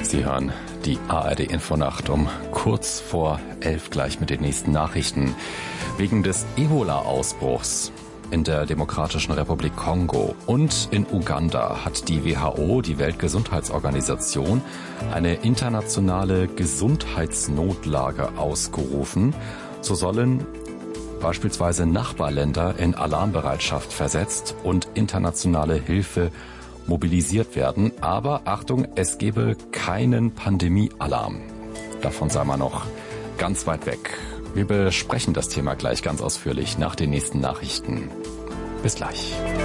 Sie hören die ARD-Infonacht um kurz vor 11 gleich mit den nächsten Nachrichten. Wegen des Ebola-Ausbruchs in der Demokratischen Republik Kongo und in Uganda hat die WHO, die Weltgesundheitsorganisation, eine internationale Gesundheitsnotlage ausgerufen. So sollen beispielsweise Nachbarländer in Alarmbereitschaft versetzt und internationale Hilfe mobilisiert werden. Aber Achtung, es gebe keinen Pandemie-Alarm. Davon sei man noch ganz weit weg. Wir besprechen das Thema gleich ganz ausführlich nach den nächsten Nachrichten. Bis gleich.